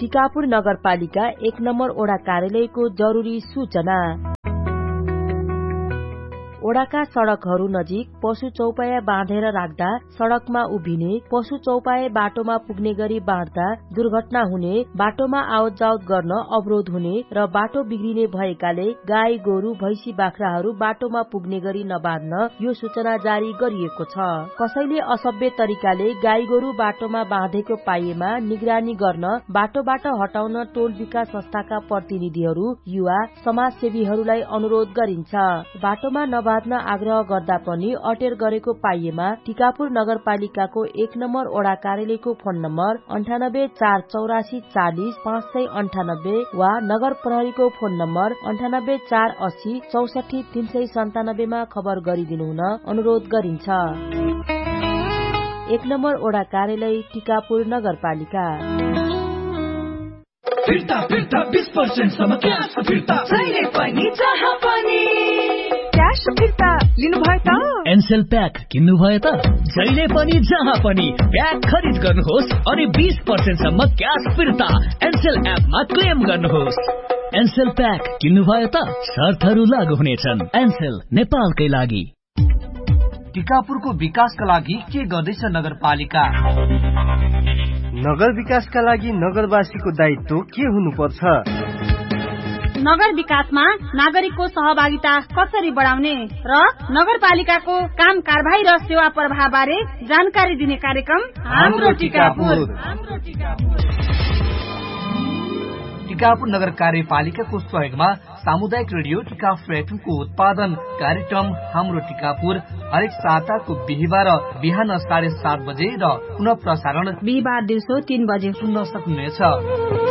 टिकापुर नगरपालिका 1 नम्बर ओडा कार्यालयको जरुरी सूचना। ओडाका सड़कहरू नजिक पशु चौपाया बाँधेर राख्दा सड़कमा उभिने, पशु चौपाया बाटोमा पुग्ने गरी बाँध्दा दुर्घटना हुने, बाटोमा आवत जावत गर्न अवरोध हुने र बाटो बिग्रिने भएकाले गाई गोरु भैंसी बाख्राहरू बाटोमा पुग्ने गरी नबाँध्न यो सूचना जारी गरिएको छ। कसैले असभ्य तरिकाले गाई गोरु बाटोमा बाँधेको पाइएमा निगरानी गर्न बाटोबाट हटाउन टोल विकास संस्थाका प्रतिनिधिहरू, युवा समाजसेवीहरूलाई अनुरोध गरिन्छ। बाटोमा बाँध्न आग्रह गर्दा पनि अटेर गरेको पाइएमा टिकापुर नगरपालिकाको 1 नम्बर ओडा कार्यालयको फोन नम्बर 984884 40 598 वा नगर प्रहरीको फोन नम्बर 9848 64 397 मा खबर गरिदिनु हुन अनुरोध गरिन्छ। 1 नम्बर ओडा कार्यालय टिकापुर नगरपालिका। फिर्ता 20% सम्म क्याश फिर्ता जहिले पनि जहाँ पनि क्याश फिर्ता लिनुभयो त? एनसेल प्याक किन्नुभयो त? जहिले पनि जहाँ पनि प्याक खरिद गर्नुहोस् अनि 20% सम्म क्याश फिर्ता एनसेल एपमा क्लेम गर्नुहोस्। एनसेल प्याक किन्नुभयो त? शर्तहरू लागू हुनेछन्। एनसेल नेपालकै लागि। टिकापुरको विकासका लागि के गर्दैछ नगरपालिका? नगर विकासका लागि नगरवासीको दायित्व के हुनुपर्छ? नगर विकासमा नागरिकको सहभागिता कसरी बढाउने र नगरपालिकाको काम कारबाही र सेवा प्रवाह बारे जानकारी दिने कार्यक्रम हाम्रो टिकापुर। टिकापुर नगर कार्यपालिकाको सहयोगमा सामुदायिक रेडियो टिकापुर एफएमको उत्पादन कार्यक्रम हाम्रो टिकापुर हरेक साताको बिहिबार बिहान 7:30 बजे र पुनः प्रसारण बिहिबार दिउँसो 3 बजे सुन्न सक्नुहुनेछ।